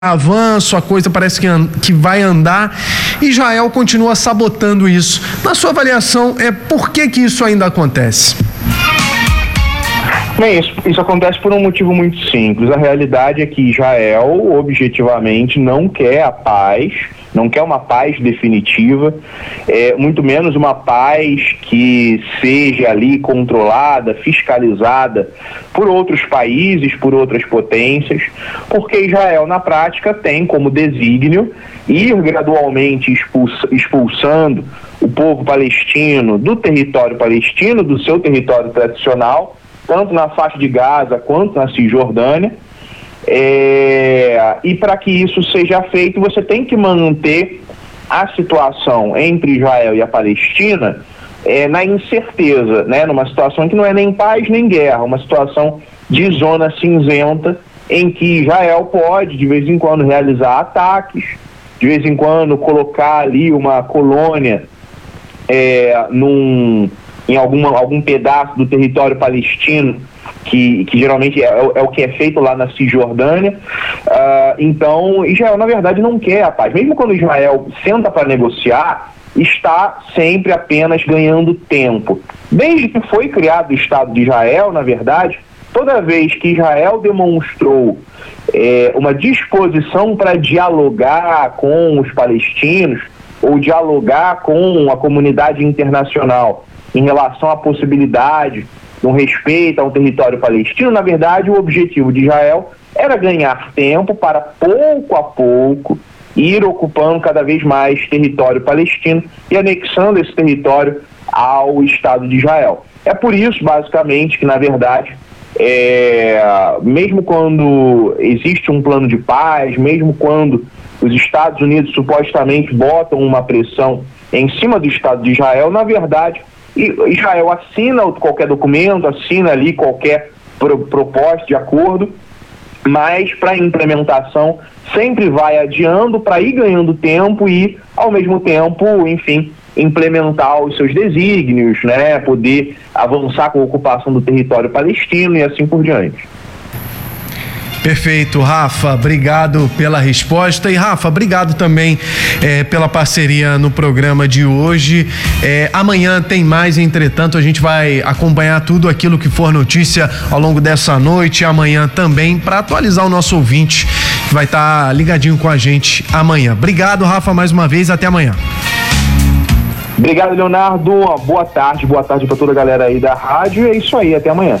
avanço, a coisa parece que vai andar, e Israel continua sabotando isso. Na sua avaliação, por que isso ainda acontece? Bem, isso acontece por um motivo muito simples. A realidade é que Israel, objetivamente, não quer a paz, não quer uma paz definitiva, muito menos uma paz que seja ali controlada, fiscalizada por outros países, por outras potências, porque Israel, na prática, tem como desígnio ir gradualmente expulsando o povo palestino do território palestino, do seu território tradicional, tanto na faixa de Gaza quanto na Cisjordânia. E para que isso seja feito, você tem que manter a situação entre Israel e a Palestina na incerteza, né? Numa situação que não é nem paz nem guerra, uma situação de zona cinzenta, em que Israel pode, de vez em quando, realizar ataques, de vez em quando colocar ali uma colônia em algum pedaço do território palestino, que geralmente é o que é feito lá na Cisjordânia. Então, Israel, na verdade, não quer a paz. Mesmo quando Israel senta para negociar, está sempre apenas ganhando tempo. Desde que foi criado o Estado de Israel, na verdade, toda vez que Israel demonstrou uma disposição para dialogar com os palestinos, ou dialogar com a comunidade internacional em relação à possibilidade de um respeito ao território palestino, na verdade, o objetivo de Israel era ganhar tempo para, pouco a pouco, ir ocupando cada vez mais território palestino e anexando esse território ao Estado de Israel. É por isso, basicamente, que, na verdade, mesmo quando existe um plano de paz, mesmo quando os Estados Unidos supostamente botam uma pressão em cima do Estado de Israel, na verdade, Israel assina qualquer documento, assina ali qualquer proposta de acordo, mas para a implementação sempre vai adiando para ir ganhando tempo e, ao mesmo tempo, enfim, implementar os seus desígnios, né? Poder avançar com a ocupação do território palestino e assim por diante. Perfeito, Rafa, obrigado pela resposta. E Rafa, obrigado também pela parceria no programa de hoje. Amanhã tem mais, entretanto, a gente vai acompanhar tudo aquilo que for notícia ao longo dessa noite e amanhã também, para atualizar o nosso ouvinte que vai estar ligadinho com a gente amanhã. Obrigado, Rafa, mais uma vez, até amanhã. Obrigado, Leonardo, boa tarde para toda a galera aí da rádio, é isso aí, até amanhã.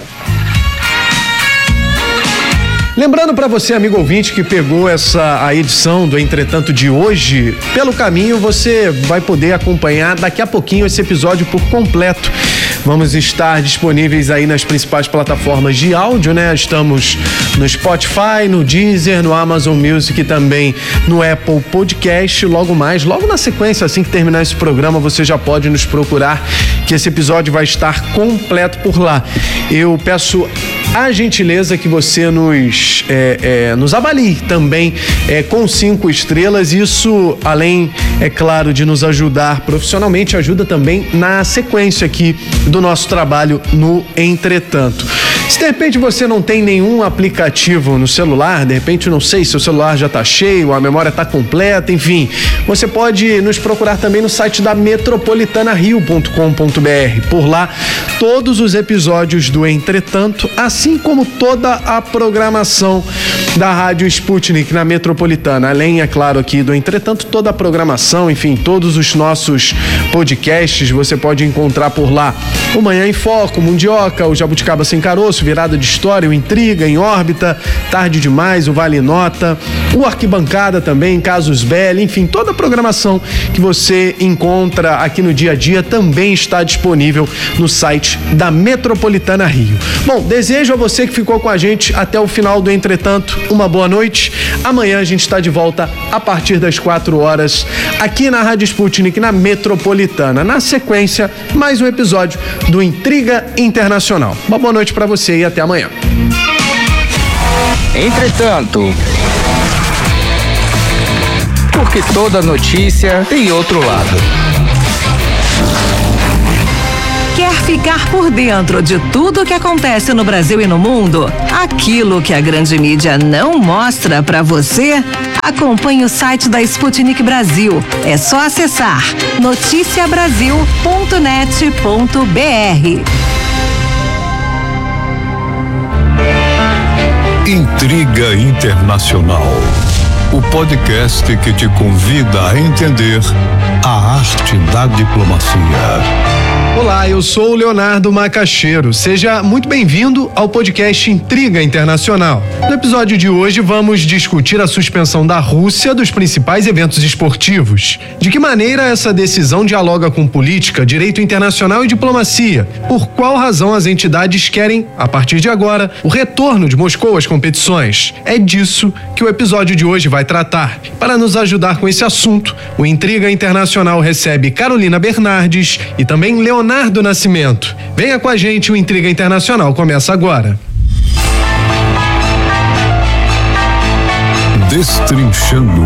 Lembrando para você, amigo ouvinte, que pegou a edição do Entretanto de hoje, pelo caminho você vai poder acompanhar daqui a pouquinho esse episódio por completo. Vamos estar disponíveis aí nas principais plataformas de áudio, né? Estamos no Spotify, no Deezer, no Amazon Music e também no Apple Podcast. Logo na sequência, assim que terminar esse programa, você já pode nos procurar, que esse episódio vai estar completo por lá. Eu peço a gentileza que você nos avalie também com 5 estrelas. Isso, além, é claro, de nos ajudar profissionalmente, ajuda também na sequência aqui do nosso trabalho no Entretanto. Se de repente você não tem nenhum aplicativo no celular, de repente, não sei, seu celular já está cheio, a memória está completa, enfim, você pode nos procurar também no site da metropolitanario.com.br. Por lá, todos os episódios do Entretanto, assim como toda a programação da Rádio Sputnik na Metropolitana. Além, é claro, aqui do Entretanto, toda a programação, enfim, todos os nossos podcasts você pode encontrar por lá. O Manhã em Foco, o Mundioca, o Jabuticaba Sem Caroço, Virada de História, o Intriga, Em Órbita, Tarde Demais, o Vale Nota, o Arquibancada também, Casus Belli, enfim, toda a programação que você encontra aqui no dia a dia também está disponível no site da Metropolitana Rio. Bom, desejo a você que ficou com a gente até o final do Entretanto uma boa noite. Amanhã a gente está de volta a partir das 4 horas aqui na Rádio Sputnik, na Metropolitana. Na sequência, mais um episódio do Intriga Internacional. Uma boa noite para você e até amanhã. Entretanto, porque toda notícia tem outro lado. Quer ficar por dentro de tudo o que acontece no Brasil e no mundo? Aquilo que a grande mídia não mostra pra você? Acompanhe o site da Sputnik Brasil. É só acessar noticiabrasil.net.br. Intriga Internacional, o podcast que te convida a entender a arte da diplomacia. Olá, eu sou o Leonardo Macaxeiro. Seja muito bem-vindo ao podcast Intriga Internacional. No episódio de hoje vamos discutir a suspensão da Rússia dos principais eventos esportivos. De que maneira essa decisão dialoga com política, direito internacional e diplomacia? Por qual razão as entidades querem, a partir de agora, o retorno de Moscou às competições? É disso que o episódio de hoje vai tratar. Para nos ajudar com esse assunto, o Intriga Internacional recebe Carolina Bernardes e também Leonardo Nascimento. Venha com a gente, o Intriga Internacional começa agora. Destrinchando.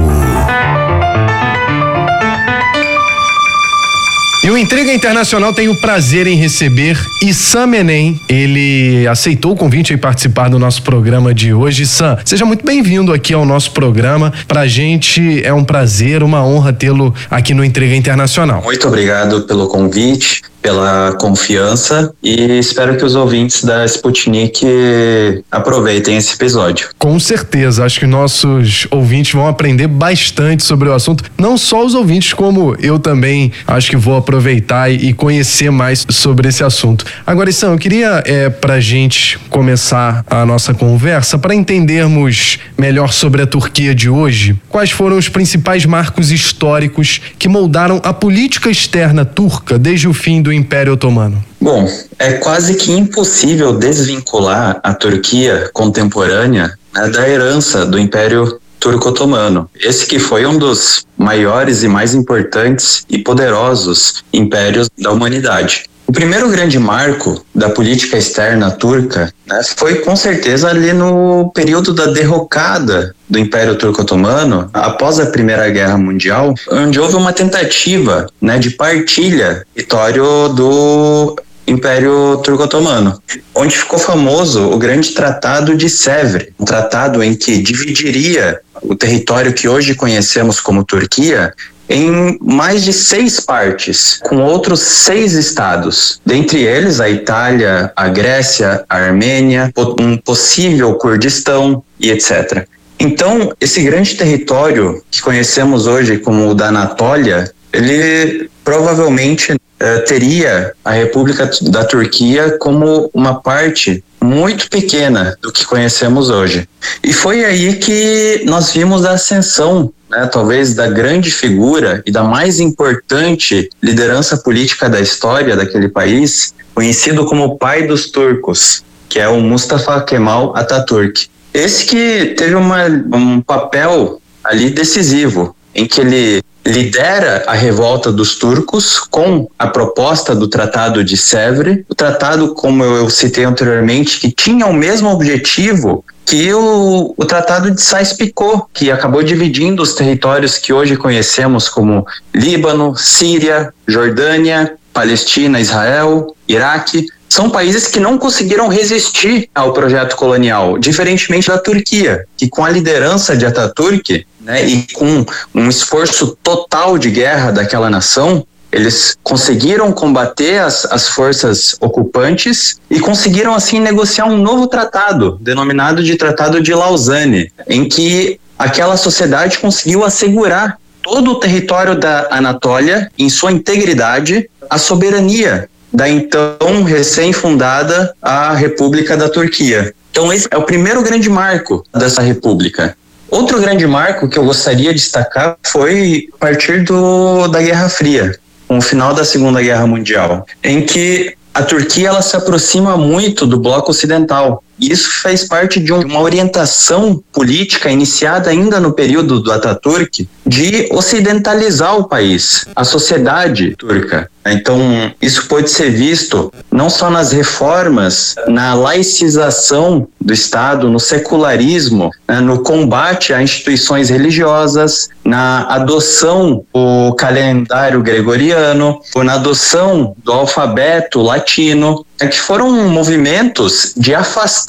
E o Intriga Internacional tem o prazer em receber Issam Menem. Ele aceitou o convite em participar do nosso programa de hoje. Issam, seja muito bem-vindo aqui ao nosso programa. Pra gente é um prazer, uma honra tê-lo aqui no Intriga Internacional. Muito obrigado pelo convite, pela confiança, e espero que os ouvintes da Sputnik aproveitem esse episódio. Com certeza, acho que nossos ouvintes vão aprender bastante sobre o assunto. Não só os ouvintes, como eu também acho que vou aproveitar e conhecer mais sobre esse assunto. Agora, Issam, eu queria pra gente começar a nossa conversa, para entendermos melhor sobre a Turquia de hoje, quais foram os principais marcos históricos que moldaram a política externa turca desde o fim do Império Otomano? Bom, é quase que impossível desvincular a Turquia contemporânea, né, da herança do Império Turco-Otomano. Esse que foi um dos maiores e mais importantes e poderosos impérios da humanidade. O primeiro grande marco da política externa turca, né, foi com certeza ali no período da derrocada do Império Turco-Otomano, após a Primeira Guerra Mundial, onde houve uma tentativa, né, de partilha território do Império Turco-Otomano, onde ficou famoso o Grande Tratado de Sèvres, um tratado em que dividiria o território que hoje conhecemos como Turquia em mais de 6 partes, com outros 6 estados, dentre eles a Itália, a Grécia, a Armênia, um possível Kurdistão e etc. Então, esse grande território que conhecemos hoje como o da Anatólia, ele provavelmente teria a República da Turquia como uma parte muito pequena do que conhecemos hoje. E foi aí que nós vimos a ascensão, né, talvez da grande figura e da mais importante liderança política da história daquele país, conhecido como o pai dos turcos, que é o Mustafa Kemal Atatürk. Esse que teve um papel ali decisivo, em que ele lidera a revolta dos turcos com a proposta do Tratado de Sèvres, o tratado, como eu citei anteriormente, que tinha o mesmo objetivo que o Tratado de Sykes-Picot, que acabou dividindo os territórios que hoje conhecemos como Líbano, Síria, Jordânia, Palestina, Israel, Iraque. São países que não conseguiram resistir ao projeto colonial, diferentemente da Turquia, que com a liderança de Atatürk, né, e com um esforço total de guerra daquela nação, eles conseguiram combater as forças ocupantes e conseguiram assim negociar um novo tratado, denominado de Tratado de Lausanne, em que aquela sociedade conseguiu assegurar todo o território da Anatólia, em sua integridade, a soberania da então recém-fundada a República da Turquia. Então esse é o primeiro grande marco dessa república. Outro grande marco que eu gostaria de destacar foi a partir da Guerra Fria, com o final da Segunda Guerra Mundial, em que a Turquia ela se aproxima muito do bloco ocidental. E isso fez parte de uma orientação política iniciada ainda no período do Atatürk de ocidentalizar o país, a sociedade turca. Então, isso pode ser visto não só nas reformas, na laicização do Estado, no secularismo, né, no combate a instituições religiosas, na adoção do calendário gregoriano, ou na adoção do alfabeto latino, que foram movimentos de afastar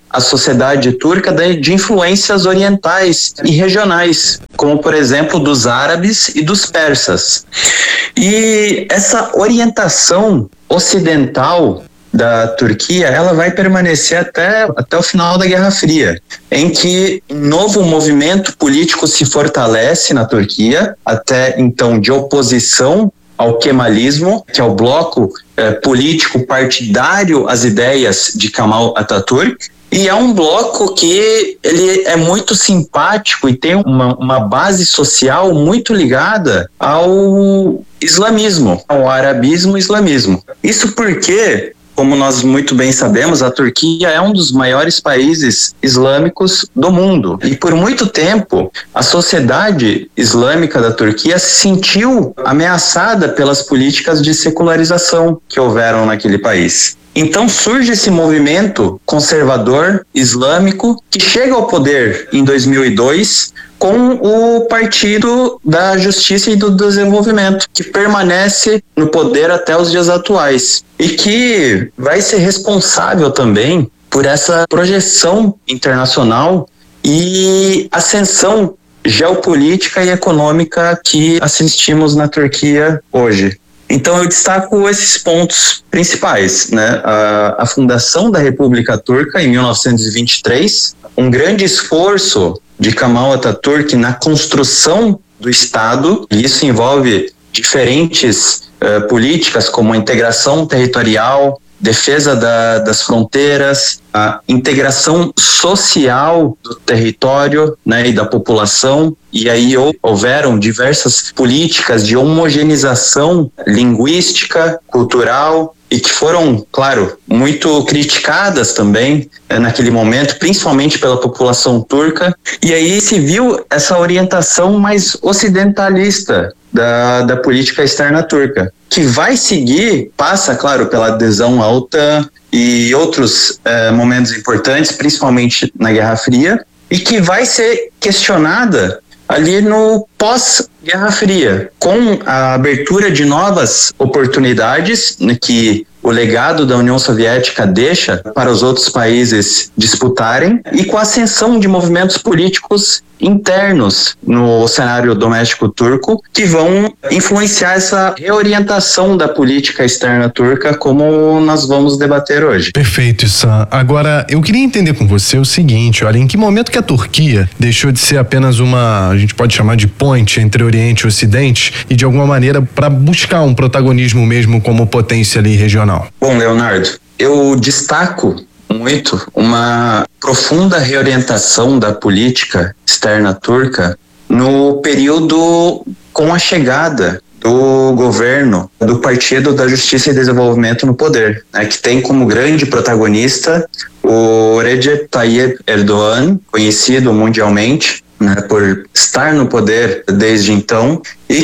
a sociedade turca de influências orientais e regionais, como por exemplo dos árabes e dos persas. E essa orientação ocidental da Turquia, ela vai permanecer até o final da Guerra Fria, em que um novo movimento político se fortalece na Turquia, até então de oposição ao kemalismo, que é o bloco político partidário às ideias de Kemal Atatürk, e é um bloco que ele é muito simpático e tem uma base social muito ligada ao islamismo, ao arabismo e islamismo. Isso porque, como nós muito bem sabemos, a Turquia é um dos maiores países islâmicos do mundo. E por muito tempo, a sociedade islâmica da Turquia se sentiu ameaçada pelas políticas de secularização que houveram naquele país. Então surge esse movimento conservador islâmico que chega ao poder em 2002 com o Partido da Justiça e do Desenvolvimento, que permanece no poder até os dias atuais e que vai ser responsável também por essa projeção internacional e ascensão geopolítica e econômica que assistimos na Turquia hoje. Então eu destaco esses pontos principais, né? A fundação da República Turca em 1923, um grande esforço de Kemal Atatürk na construção do Estado, e isso envolve diferentes políticas como a integração territorial, defesa das fronteiras, a integração social do território, né, e da população, e aí houveram diversas políticas de homogeneização linguística, cultural, e que foram, claro, muito criticadas também naquele momento, principalmente pela população turca, e aí se viu essa orientação mais ocidentalista da política externa turca, que vai seguir, passa, claro, pela adesão à OTAN e outros momentos importantes, principalmente na Guerra Fria, e que vai ser questionada ali no pós-Guerra Fria, com a abertura de novas oportunidades, né, que o legado da União Soviética deixa para os outros países disputarem, e com a ascensão de movimentos políticos internos no cenário doméstico turco, que vão influenciar essa reorientação da política externa turca, como nós vamos debater hoje. Perfeito, Isam. Agora, eu queria entender com você o seguinte, olha, em que momento que a Turquia deixou de ser apenas a gente pode chamar de ponte entre Oriente e Ocidente, e de alguma maneira para buscar um protagonismo mesmo como potência ali regional? Bom, Leonardo, eu destaco muito uma profunda reorientação da política externa turca no período com a chegada do governo do Partido da Justiça e Desenvolvimento no poder, né, que tem como grande protagonista o Recep Tayyip Erdogan, conhecido mundialmente, né, por estar no poder desde então, e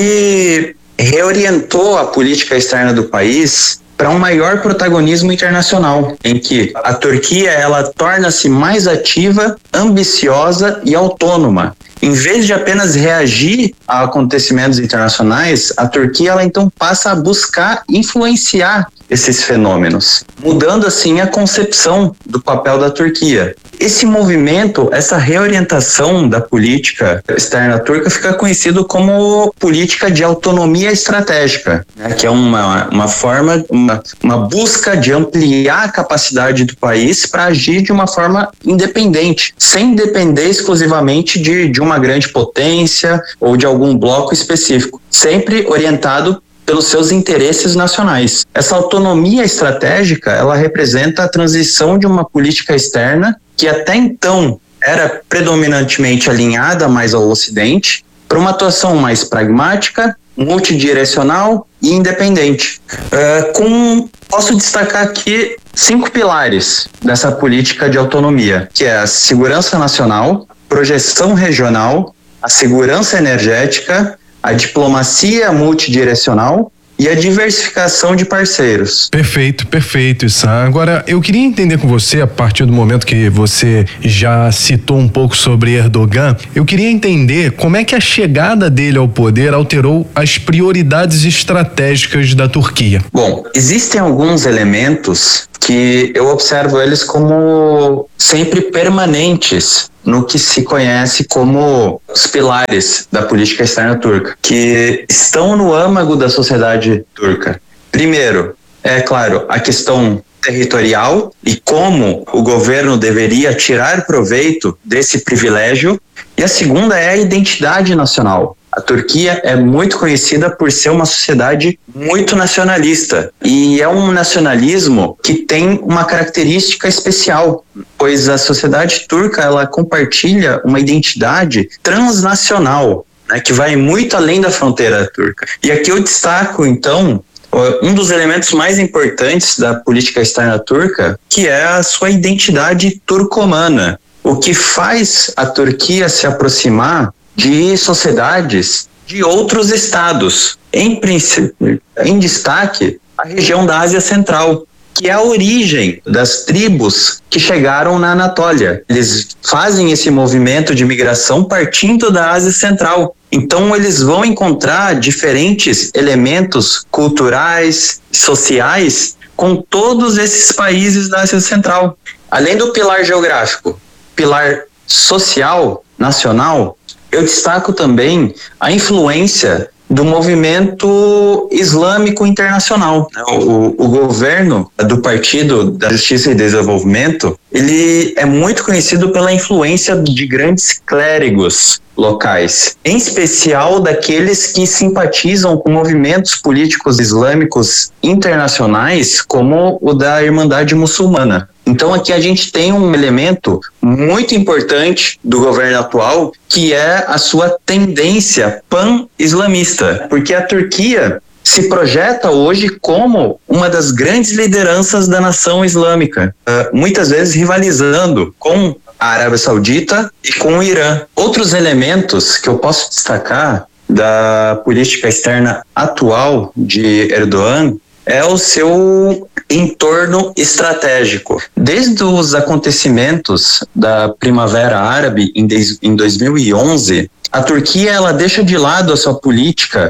que reorientou a política externa do país para um maior protagonismo internacional, em que a Turquia ela torna-se mais ativa, ambiciosa e autônoma. Em vez de apenas reagir a acontecimentos internacionais, a Turquia ela então passa a buscar influenciar esses fenômenos, mudando assim a concepção do papel da Turquia. Esse movimento, essa reorientação da política externa turca fica conhecido como política de autonomia estratégica, né, que é uma forma, uma busca de ampliar a capacidade do país para agir de uma forma independente, sem depender exclusivamente de uma grande potência ou de algum bloco específico, sempre orientado pelos seus interesses nacionais. Essa autonomia estratégica, ela representa a transição de uma política externa que até então era predominantemente alinhada mais ao Ocidente, para uma atuação mais pragmática, multidirecional e independente. Posso destacar aqui 5 pilares dessa política de autonomia, que é a segurança nacional, projeção regional, a segurança energética, a diplomacia multidirecional e a diversificação de parceiros. Perfeito, Issan. Agora, eu queria entender com você, a partir do momento que você já citou um pouco sobre Erdogan, eu queria entender como é que a chegada dele ao poder alterou as prioridades estratégicas da Turquia. Bom, existem alguns elementos que eu observo eles como sempre permanentes no que se conhece como os pilares da política externa turca, que estão no âmago da sociedade turca. Primeiro, é claro, a questão territorial e como o governo deveria tirar proveito desse privilégio, e a segunda é a identidade nacional. A Turquia é muito conhecida por ser uma sociedade muito nacionalista, e é um nacionalismo que tem uma característica especial, pois a sociedade turca ela compartilha uma identidade transnacional, né, que vai muito além da fronteira turca. E aqui eu destaco, então, um dos elementos mais importantes da política externa turca, que é a sua identidade turcomana, o que faz a Turquia se aproximar de sociedades de outros estados, em destaque a região da Ásia Central, que é a origem das tribos que chegaram na Anatólia. Eles fazem esse movimento de migração partindo da Ásia Central. Então eles vão encontrar diferentes elementos culturais, sociais, com todos esses países da Ásia Central. Além do pilar geográfico, pilar social, nacional, eu destaco também a influência do movimento islâmico internacional. O governo do Partido da Justiça e Desenvolvimento, ele é muito conhecido pela influência de grandes clérigos locais, em especial daqueles que simpatizam com movimentos políticos islâmicos internacionais, como o da Irmandade Muçulmana. Então aqui a gente tem um elemento muito importante do governo atual, que é a sua tendência pan-islamista, porque a Turquia se projeta hoje como uma das grandes lideranças da nação islâmica, muitas vezes rivalizando com a Arábia Saudita e com o Irã. Outros elementos que eu posso destacar da política externa atual de Erdogan é o seu entorno estratégico. Desde os acontecimentos da Primavera Árabe em 2011, a Turquia ela deixa de lado a sua política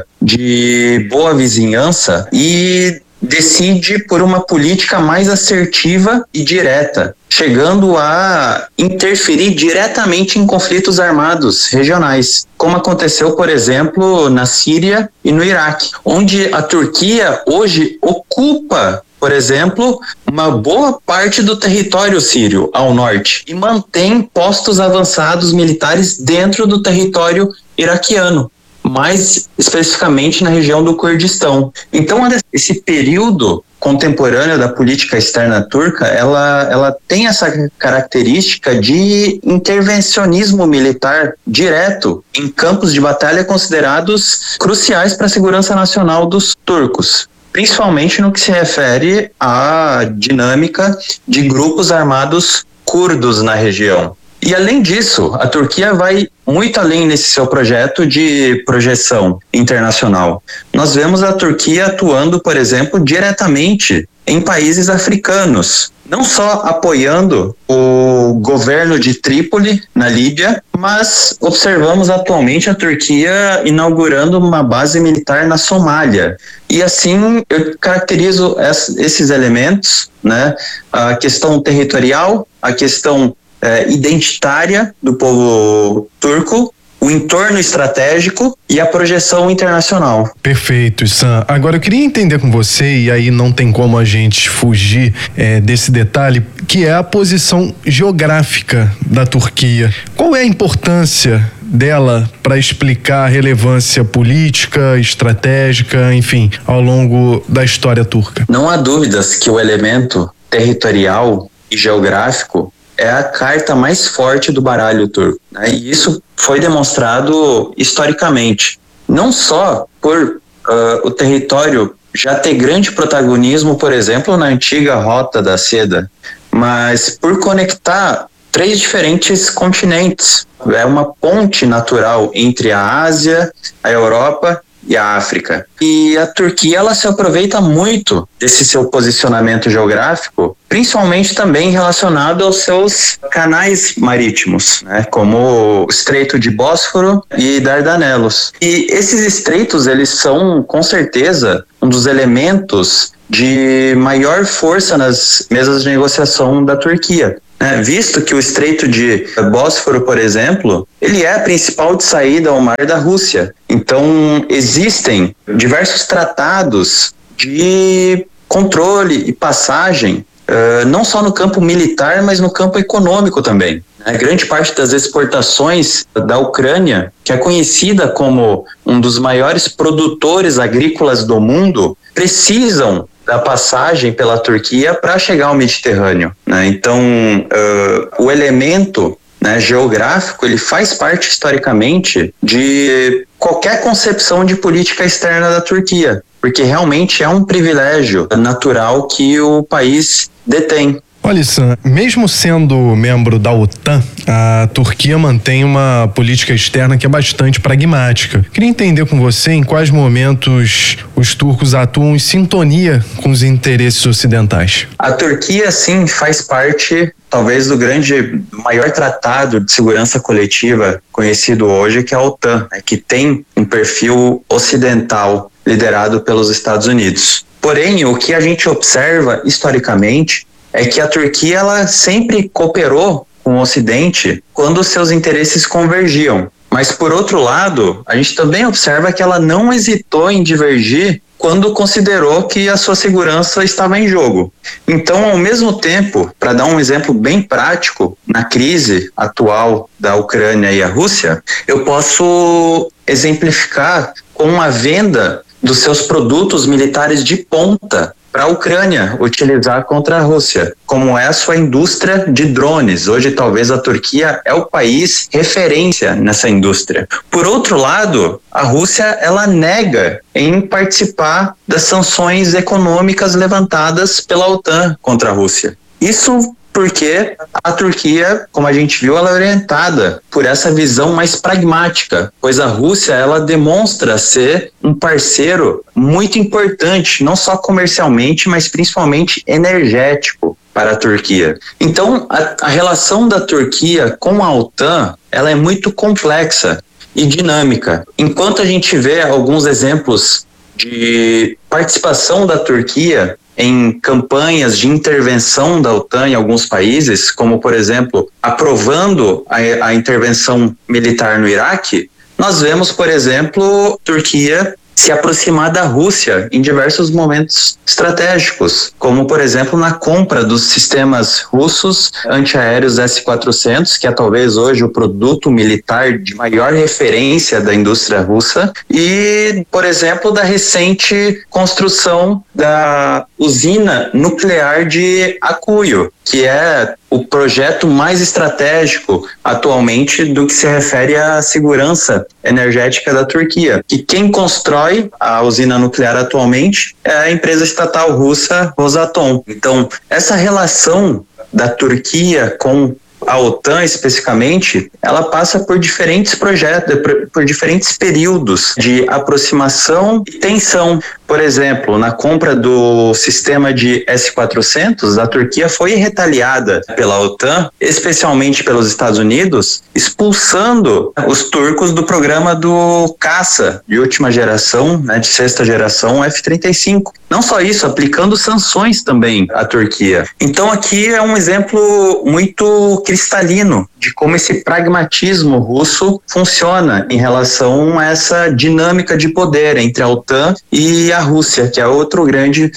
de boa vizinhança e decide por uma política mais assertiva e direta, chegando a interferir diretamente em conflitos armados regionais, como aconteceu, por exemplo, na Síria e no Iraque, onde a Turquia hoje ocupa, por exemplo, uma boa parte do território sírio ao norte e mantém postos avançados militares dentro do território iraquiano, mais especificamente na região do Kurdistão. Então, esse período contemporâneo da política externa turca, ela tem essa característica de intervencionismo militar direto em campos de batalha considerados cruciais para a segurança nacional dos turcos, principalmente no que se refere à dinâmica de grupos armados curdos na região. E além disso, a Turquia vai muito além nesse seu projeto de projeção internacional. Nós vemos a Turquia atuando, por exemplo, diretamente em países africanos, não só apoiando o governo de Trípoli, na Líbia, mas observamos atualmente a Turquia inaugurando uma base militar na Somália. E assim, eu caracterizo esses elementos, né? A questão territorial, a questão identitária do povo turco, o entorno estratégico e a projeção internacional. Perfeito, Issan. Agora eu queria entender com você, e aí não tem como a gente fugir desse detalhe, que é a posição geográfica da Turquia. Qual é a importância dela para explicar a relevância política, estratégica, enfim, ao longo da história turca? Não há dúvidas que o elemento territorial e geográfico é a carta mais forte do baralho turco, né? E isso foi demonstrado historicamente, não só por o território já ter grande protagonismo, por exemplo, na antiga Rota da Seda, mas por conectar 3 diferentes continentes. É uma ponte natural entre a Ásia, a Europa e a África. E a Turquia, ela se aproveita muito desse seu posicionamento geográfico, principalmente também relacionado aos seus canais marítimos, né, como o Estreito de Bósforo e Dardanelos. E esses estreitos, eles são, com certeza, um dos elementos de maior força nas mesas de negociação da Turquia. Visto que o Estreito de Bósforo, por exemplo, ele é a principal de saída ao mar da Rússia. Então, existem diversos tratados de controle e passagem, não só no campo militar, mas no campo econômico também. Grande parte das exportações da Ucrânia, que é conhecida como um dos maiores produtores agrícolas do mundo, precisam da passagem pela Turquia para chegar ao Mediterrâneo, né? Então, o elemento, né, geográfico, ele faz parte historicamente de qualquer concepção de política externa da Turquia, porque realmente é um privilégio natural que o país detém. Olha, Sam, mesmo sendo membro da OTAN, a Turquia mantém uma política externa que é bastante pragmática. Queria entender com você em quais momentos os turcos atuam em sintonia com os interesses ocidentais. A Turquia, sim, faz parte, talvez, do maior tratado de segurança coletiva conhecido hoje, que é a OTAN, né, que tem um perfil ocidental liderado pelos Estados Unidos. Porém, o que a gente observa historicamente é que a Turquia, ela sempre cooperou com o Ocidente quando seus interesses convergiam. Mas, por outro lado, a gente também observa que ela não hesitou em divergir quando considerou que a sua segurança estava em jogo. Então, ao mesmo tempo, para dar um exemplo bem prático, na crise atual da Ucrânia e a Rússia, eu posso exemplificar com a venda dos seus produtos militares de ponta para a Ucrânia utilizar contra a Rússia, como é a sua indústria de drones. Hoje, talvez, a Turquia é o país referência nessa indústria. Por outro lado, a Rússia, ela nega em participar das sanções econômicas levantadas pela OTAN contra a Rússia. Isso porque a Turquia, como a gente viu, ela é orientada por essa visão mais pragmática, pois a Rússia, ela demonstra ser um parceiro muito importante, não só comercialmente, mas principalmente energético para a Turquia. Então, a relação da Turquia com a OTAN, ela é muito complexa e dinâmica. Enquanto a gente vê alguns exemplos de participação da Turquia em campanhas de intervenção da OTAN em alguns países, como, por exemplo, aprovando a intervenção militar no Iraque, nós vemos, por exemplo, Turquia se aproximar da Rússia em diversos momentos estratégicos, como, por exemplo, na compra dos sistemas russos antiaéreos S-400, que é talvez hoje o produto militar de maior referência da indústria russa, e, por exemplo, da recente construção da usina nuclear de Akuyu, que é o projeto mais estratégico atualmente do que se refere à segurança energética da Turquia. Que quem constrói a usina nuclear atualmente é a empresa estatal russa Rosatom. Então, essa relação da Turquia com a OTAN especificamente, ela passa por diferentes projetos, por diferentes períodos de aproximação e tensão. Por exemplo, na compra do sistema de S-400, a Turquia foi retaliada pela OTAN, especialmente pelos Estados Unidos, expulsando os turcos do programa do caça de última geração, né, de sexta geração, F-35. Não só isso, aplicando sanções também à Turquia. Então aqui é um exemplo muito cristalino de como esse pragmatismo russo funciona em relação a essa dinâmica de poder entre a OTAN e a Rússia, que é outro grande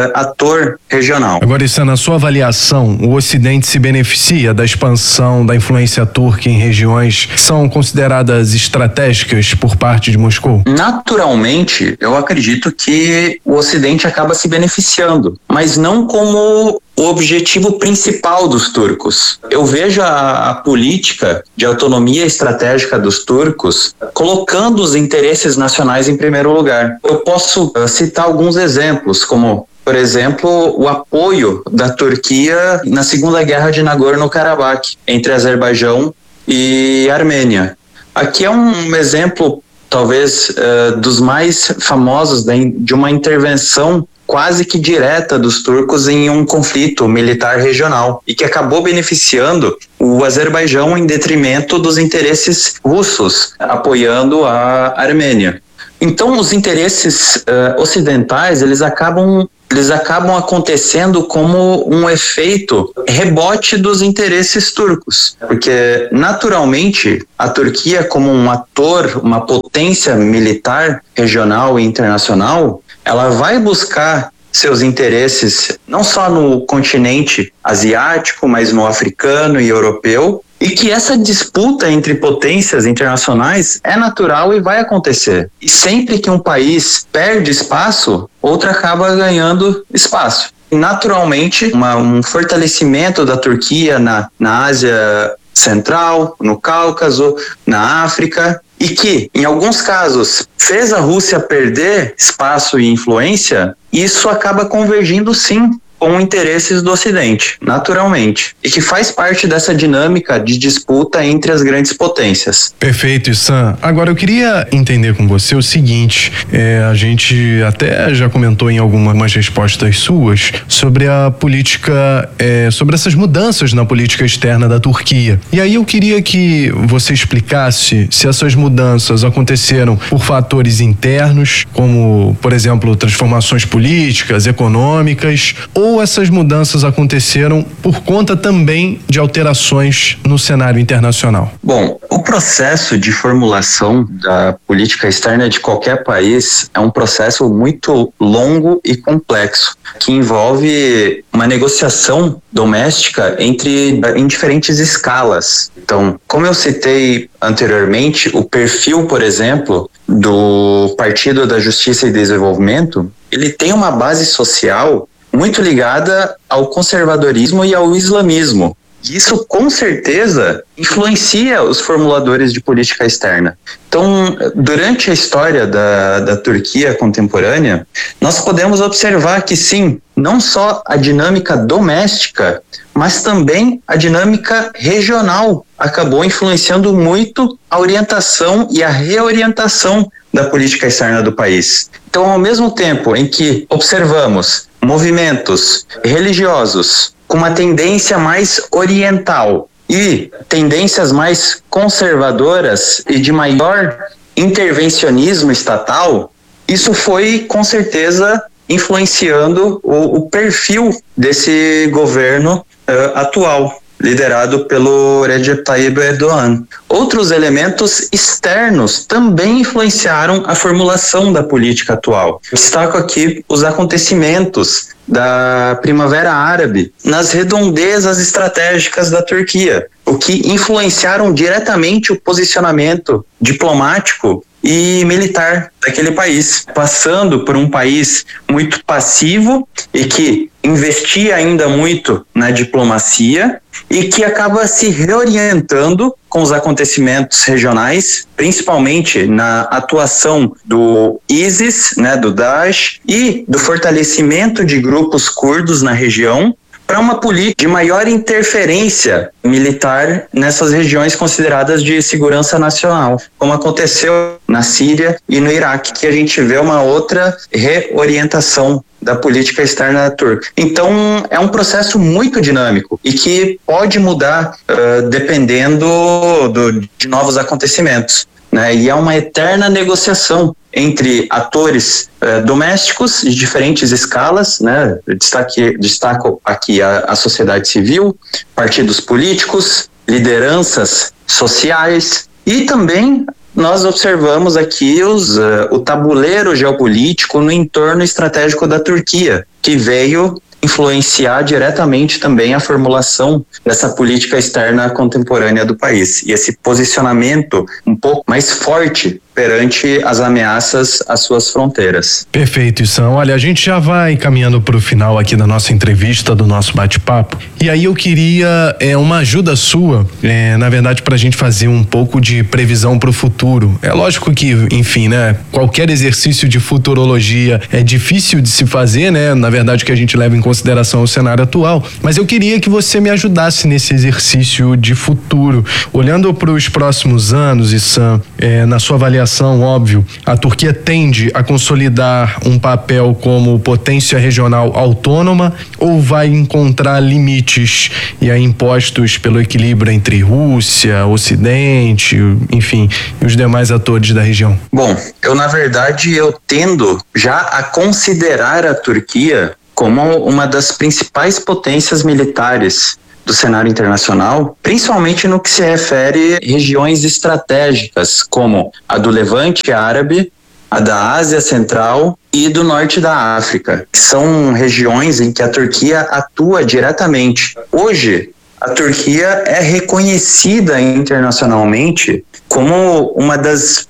ator regional. Agora, isso, na sua avaliação, o Ocidente se beneficia da expansão da influência turca em regiões que são consideradas estratégicas por parte de Moscou? Naturalmente, eu acredito que o Ocidente acaba se beneficiando, mas não como o objetivo principal dos turcos. Eu vejo a política de autonomia estratégica dos turcos colocando os interesses nacionais em primeiro lugar. Eu posso citar alguns exemplos, como, por exemplo, o apoio da Turquia na Segunda Guerra de Nagorno-Karabakh, entre Azerbaijão e Armênia. Aqui é um exemplo talvez dos mais famosos de uma intervenção quase que direta dos turcos em um conflito militar regional e que acabou beneficiando o Azerbaijão em detrimento dos interesses russos, apoiando a Armênia. Então, os interesses ocidentais, eles acabam acontecendo como um efeito rebote dos interesses turcos, porque naturalmente a Turquia, como um ator, uma potência militar regional e internacional, ela vai buscar seus interesses não só no continente asiático, mas no africano e europeu, e que essa disputa entre potências internacionais é natural e vai acontecer. E sempre que um país perde espaço, outro acaba ganhando espaço. E naturalmente, um fortalecimento da Turquia na Ásia Central, no Cáucaso, na África, e que, em alguns casos, fez a Rússia perder espaço e influência, isso acaba convergindo sim com interesses do Ocidente, naturalmente, e que faz parte dessa dinâmica de disputa entre as grandes potências. Perfeito, Issan. Agora eu queria entender com você o seguinte, a gente até já comentou em algumas respostas suas sobre a política, sobre essas mudanças na política externa da Turquia. E aí eu queria que você explicasse se essas mudanças aconteceram por fatores internos, como, por exemplo, transformações políticas, econômicas, ou essas mudanças aconteceram por conta também de alterações no cenário internacional? Bom, o processo de formulação da política externa de qualquer país é um processo muito longo e complexo, que envolve uma negociação doméstica em diferentes escalas. Então, como eu citei anteriormente, o perfil, por exemplo, do Partido da Justiça e Desenvolvimento, ele tem uma base social muito ligada ao conservadorismo e ao islamismo. Isso, com certeza, influencia os formuladores de política externa. Então, durante a história da Turquia contemporânea, nós podemos observar que, sim, não só a dinâmica doméstica, mas também a dinâmica regional acabou influenciando muito a orientação e a reorientação da política externa do país. Então, ao mesmo tempo em que observamos movimentos religiosos com uma tendência mais oriental e tendências mais conservadoras e de maior intervencionismo estatal, isso foi com certeza influenciando o perfil desse governo atual, liderado pelo Recep Tayyip Erdogan. Outros elementos externos também influenciaram a formulação da política atual. Destaco aqui os acontecimentos da Primavera Árabe nas redondezas estratégicas da Turquia, o que influenciaram diretamente o posicionamento diplomático e militar daquele país, passando por um país muito passivo e que investia ainda muito na diplomacia e que acaba se reorientando com os acontecimentos regionais, principalmente na atuação do ISIS, do Daesh, e do fortalecimento de grupos curdos na região, para uma política de maior interferência militar nessas regiões consideradas de segurança nacional, como aconteceu na Síria e no Iraque, que a gente vê uma outra reorientação da política externa turca. Então, é um processo muito dinâmico e que pode mudar dependendo de novos acontecimentos, E é uma eterna negociação entre atores domésticos de diferentes escalas, Destaco aqui a sociedade civil, partidos políticos, lideranças sociais e também nós observamos aqui o tabuleiro geopolítico no entorno estratégico da Turquia, que veio influenciar diretamente também a formulação dessa política externa contemporânea do país e esse posicionamento um pouco mais forte perante as ameaças às suas fronteiras. Perfeito, Issan. Olha, a gente já vai caminhando para o final aqui da nossa entrevista, do nosso bate-papo, e aí eu queria uma ajuda sua, na verdade, para a gente fazer um pouco de previsão para o futuro. É lógico que, enfim, qualquer exercício de futurologia é difícil de se fazer, na verdade, que a gente leva em consideração o cenário atual, mas eu queria que você me ajudasse nesse exercício de futuro, olhando para os próximos anos, Issan, na sua avaliação, avaliação, óbvio, a Turquia tende a consolidar um papel como potência regional autônoma ou vai encontrar limites e aí impostos pelo equilíbrio entre Rússia, Ocidente, enfim, e os demais atores da região? Bom, na verdade eu tendo já a considerar a Turquia como uma das principais potências militares do cenário internacional, principalmente no que se refere a regiões estratégicas, como a do Levante Árabe, a da Ásia Central e do Norte da África, que são regiões em que a Turquia atua diretamente. Hoje, a Turquia é reconhecida internacionalmente como uma das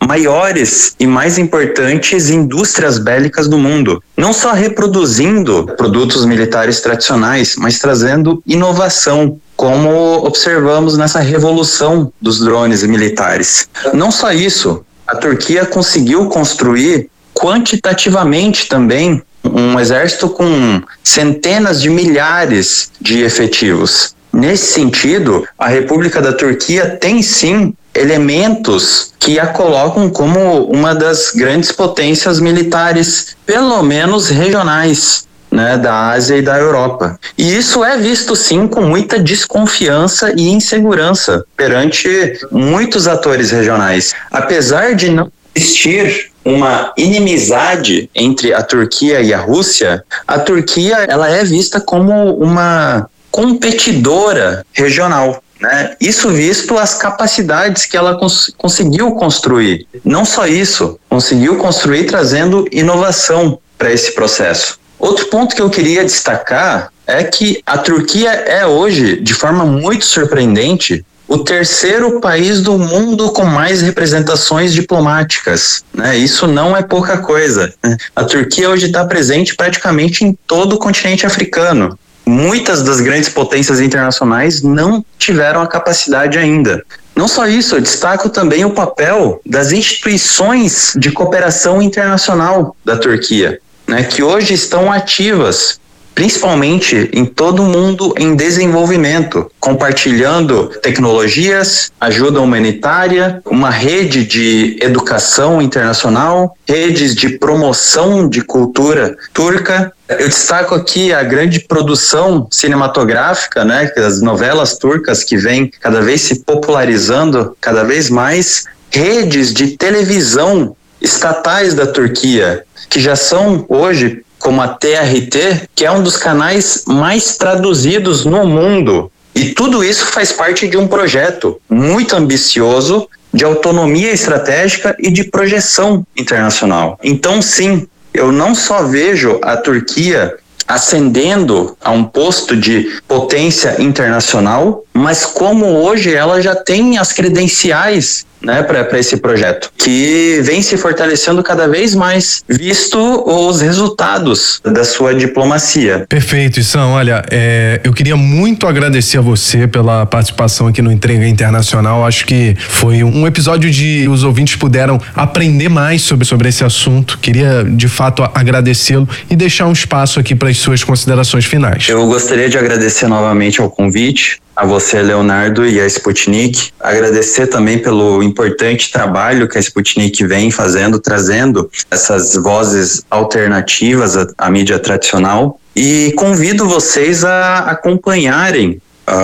maiores e mais importantes indústrias bélicas do mundo, não só reproduzindo produtos militares tradicionais, mas trazendo inovação, como observamos nessa revolução dos drones militares. Não só isso, a Turquia conseguiu construir quantitativamente também um exército com centenas de milhares de efetivos. Nesse sentido, a República da Turquia tem sim elementos que a colocam como uma das grandes potências militares, pelo menos regionais, né, da Ásia e da Europa. E isso é visto sim com muita desconfiança e insegurança perante muitos atores regionais. Apesar de não existir uma inimizade entre a Turquia e a Rússia, a Turquia ela é vista como uma competidora regional. Né? Isso visto as capacidades que ela conseguiu construir. Não só isso, conseguiu construir trazendo inovação para esse processo. Outro ponto que eu queria destacar é que a Turquia é hoje, de forma muito surpreendente, o terceiro país do mundo com mais representações diplomáticas. Né? Isso não é pouca coisa. A Turquia hoje está presente praticamente em todo o continente africano. Muitas das grandes potências internacionais não tiveram a capacidade ainda. Não só isso, eu destaco também o papel das instituições de cooperação internacional da Turquia, né, que hoje estão ativas, principalmente em todo o mundo em desenvolvimento, compartilhando tecnologias, ajuda humanitária, uma rede de educação internacional, redes de promoção de cultura turca. Eu destaco aqui a grande produção cinematográfica, né, as novelas turcas que vêm cada vez se popularizando cada vez mais, redes de televisão estatais da Turquia, que já são hoje como a TRT, que é um dos canais mais traduzidos no mundo. E tudo isso faz parte de um projeto muito ambicioso de autonomia estratégica e de projeção internacional. Então, sim, eu não só vejo a Turquia ascendendo a um posto de potência internacional, mas como hoje ela já tem as credenciais, né, para esse projeto, que vem se fortalecendo cada vez mais, visto os resultados da sua diplomacia. Perfeito, Issam. Olha, eu queria muito agradecer a você pela participação aqui no Intriga Internacional. Acho que foi um episódio de os ouvintes puderam aprender mais sobre esse assunto. Queria, de fato, agradecê-lo e deixar um espaço aqui para as suas considerações finais. Eu gostaria de agradecer novamente ao convite, a você, Leonardo, e a Sputnik. Agradecer também pelo importante trabalho que a Sputnik vem fazendo, trazendo essas vozes alternativas à mídia tradicional. E convido vocês a acompanharem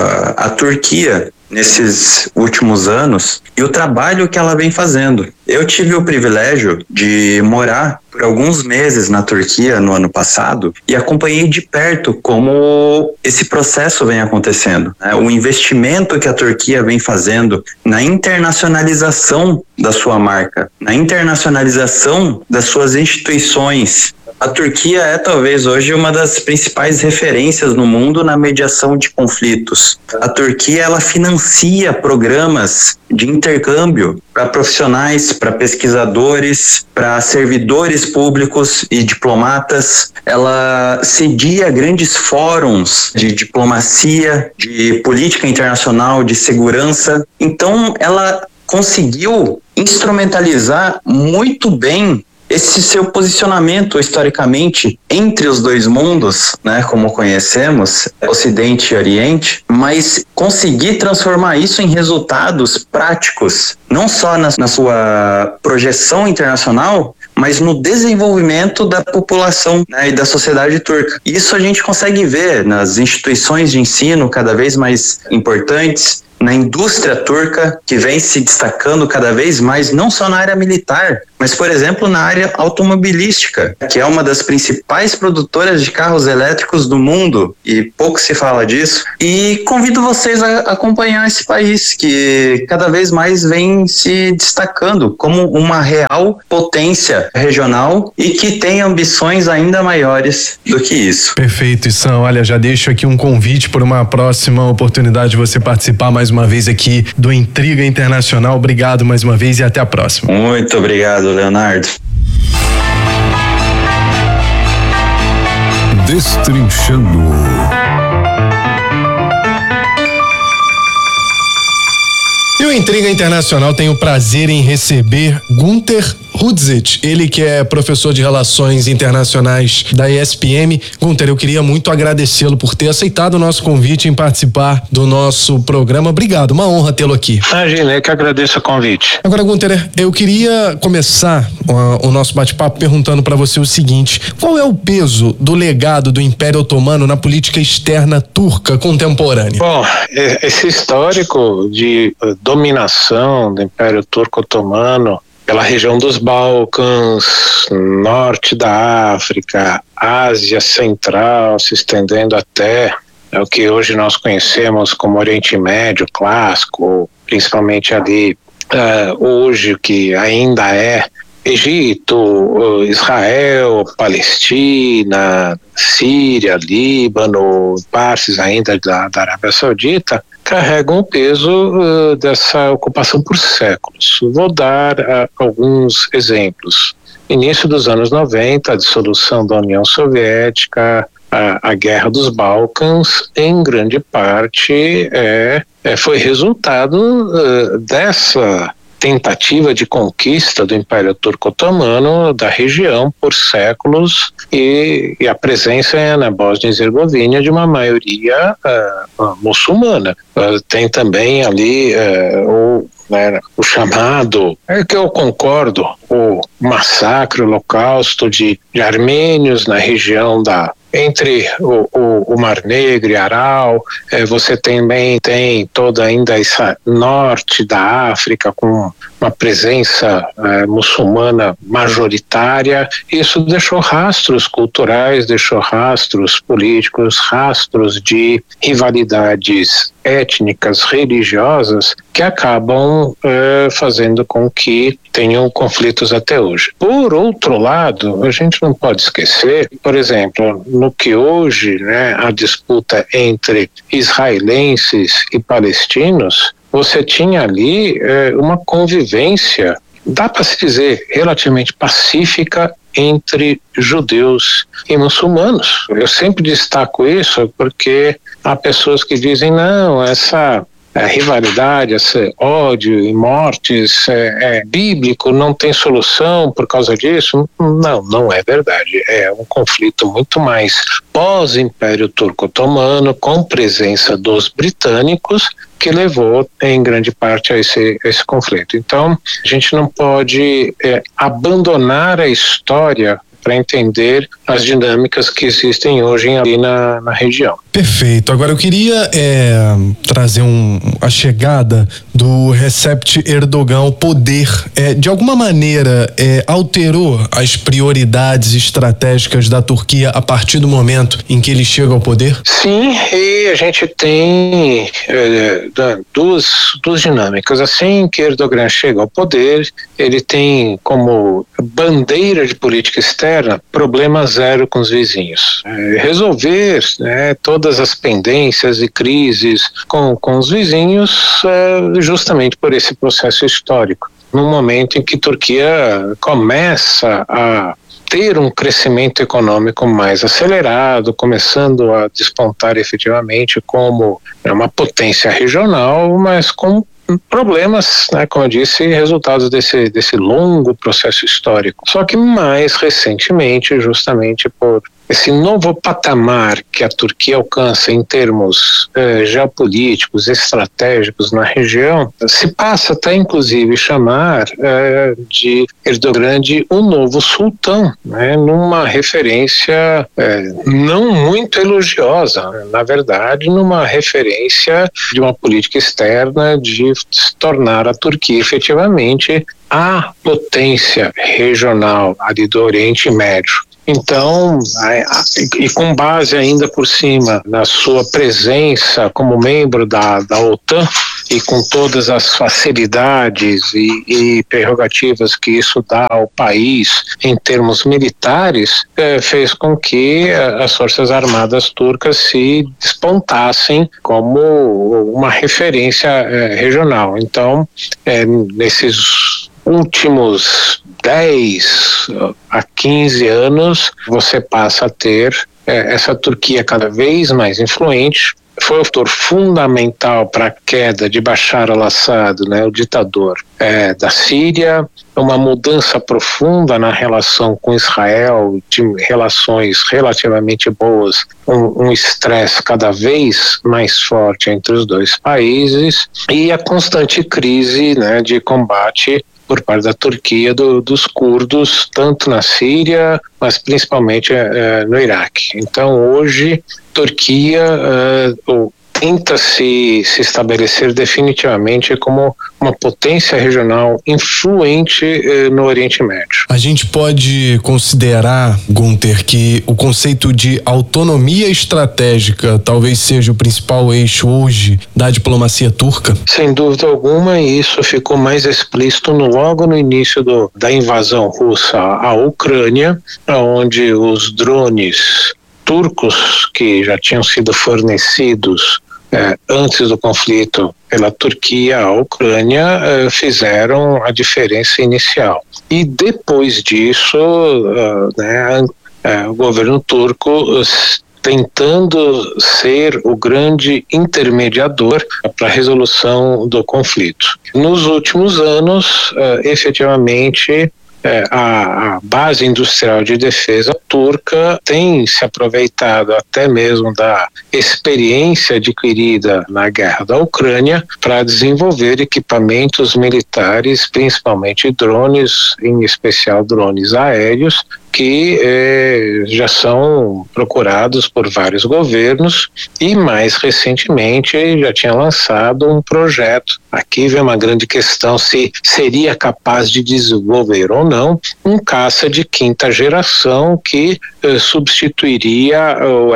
a Turquia nesses últimos anos e o trabalho que ela vem fazendo. Eu tive o privilégio de morar por alguns meses na Turquia no ano passado e acompanhei de perto como esse processo vem acontecendo. O investimento que a Turquia vem fazendo na internacionalização da sua marca, na internacionalização das suas instituições. A Turquia é talvez hoje uma das principais referências no mundo na mediação de conflitos. A Turquia ela financia programas de intercâmbio para profissionais, para pesquisadores, para servidores públicos e diplomatas. Ela cedia grandes fóruns de diplomacia, de política internacional, de segurança. Então ela conseguiu instrumentalizar muito bem esse seu posicionamento historicamente entre os dois mundos, né, como conhecemos, Ocidente e Oriente, mas conseguir transformar isso em resultados práticos, não só na sua projeção internacional, mas no desenvolvimento da população, né, e da sociedade turca. Isso a gente consegue ver nas instituições de ensino cada vez mais importantes, na indústria turca, que vem se destacando cada vez mais, não só na área militar, mas, por exemplo, na área automobilística, que é uma das principais produtoras de carros elétricos do mundo, e pouco se fala disso. E convido vocês a acompanhar esse país, que cada vez mais vem se destacando como uma real potência regional e que tem ambições ainda maiores do que isso. Perfeito, Isam. Olha, já deixo aqui um convite por uma próxima oportunidade de você participar mais uma vez aqui do Intriga Internacional. Obrigado mais uma vez e até a próxima. Muito obrigado, Leonardo. Destrinchando. E o Intriga Internacional tem o prazer em receber Günter Hudzit, ele que é professor de Relações Internacionais da ESPM. Günter, eu queria muito agradecê-lo por ter aceitado o nosso convite em participar do nosso programa. Obrigado, uma honra tê-lo aqui. Imagina, eu que agradeço o convite. Agora, Günter, eu queria começar o nosso bate-papo perguntando para você o seguinte: qual é o peso do legado do Império Otomano na política externa turca contemporânea? Bom, esse histórico de dominação do Império Turco Otomano pela região dos Balcãs, norte da África, Ásia Central, se estendendo até o que hoje nós conhecemos como Oriente Médio clássico, principalmente ali hoje o que ainda é Egito, Israel, Palestina, Síria, Líbano, partes ainda da Arábia Saudita, carregam o peso dessa ocupação por séculos. Vou dar alguns exemplos. Início dos anos 90, a dissolução da União Soviética, a Guerra dos Balcãs, em grande parte, foi resultado dessa tentativa de conquista do Império Turco Otomano da região por séculos e a presença na Bósnia e Herzegovina de uma maioria muçulmana. Tem também ali o chamado, que eu concordo, o massacre, o holocausto de armênios na região entre o Mar Negro e Aral. Você também tem toda ainda essa norte da África com uma presença muçulmana majoritária. Isso deixou rastros culturais, deixou rastros políticos, rastros de rivalidades étnicas, religiosas, que acabam fazendo com que tenham conflitos até hoje. Por outro lado, a gente não pode esquecer, por exemplo, no que hoje, a disputa entre israelenses e palestinos, você tinha ali uma convivência, dá para se dizer, relativamente pacífica entre judeus e muçulmanos. Eu sempre destaco isso porque há pessoas que dizem, não, essa rivalidade, esse ódio e mortes é bíblico, não tem solução por causa disso. Não é verdade. É um conflito muito mais pós-Império Turco Otomano, com presença dos britânicos, que levou em grande parte a esse conflito. Então, a gente não pode abandonar a história para entender as dinâmicas que existem hoje ali na região. Perfeito. Agora eu queria trazer a chegada do Recep Erdogan ao poder. De alguma maneira alterou as prioridades estratégicas da Turquia a partir do momento em que ele chega ao poder? Sim, e a gente tem duas dinâmicas. Assim que Erdogan chega ao poder, ele tem como bandeira de política externa problema zero com os vizinhos. Resolver todas as pendências e crises com os vizinhos justamente por esse processo histórico. No momento em que a Turquia começa a ter um crescimento econômico mais acelerado, começando a despontar efetivamente como uma potência regional, mas com problemas, né, como eu disse, resultados desse longo processo histórico. Só que mais recentemente, justamente por esse novo patamar que a Turquia alcança em termos geopolíticos, estratégicos na região, se passa até inclusive chamar de Erdogan de um novo sultão, né, numa referência não muito elogiosa, na verdade numa referência de uma política externa de se tornar a Turquia efetivamente a potência regional ali do Oriente Médio. Então, e com base ainda por cima na sua presença como membro da OTAN e com todas as facilidades e prerrogativas que isso dá ao país em termos militares, fez com que as Forças Armadas turcas se despontassem como uma referência regional. Então, nesses últimos 10 a 15 anos, você passa a ter essa Turquia cada vez mais influente. Foi um fator fundamental para a queda de Bashar al-Assad, né, o ditador da Síria, uma mudança profunda na relação com Israel, de relações relativamente boas, um estresse cada vez mais forte entre os dois países e a constante crise, né, de combate por parte da Turquia dos curdos, tanto na Síria, mas principalmente no Iraque. Então, hoje, Turquia tenta se estabelecer definitivamente como uma potência regional influente no Oriente Médio. A gente pode considerar, Günther, que o conceito de autonomia estratégica talvez seja o principal eixo hoje da diplomacia turca? Sem dúvida alguma, e isso ficou mais explícito logo no início da invasão russa à Ucrânia, onde os drones turcos que já tinham sido fornecidos antes do conflito pela Turquia à Ucrânia fizeram a diferença inicial. E depois disso, o governo turco tentando ser o grande intermediador para a resolução do conflito. Nos últimos anos, efetivamente, a base industrial de defesa turca tem se aproveitado até mesmo da experiência adquirida na guerra da Ucrânia para desenvolver equipamentos militares, principalmente drones, em especial drones aéreos, que já são procurados por vários governos e mais recentemente já tinha lançado um projeto. Aqui vem uma grande questão se seria capaz de desenvolver ou não um caça de quinta geração que substituiria o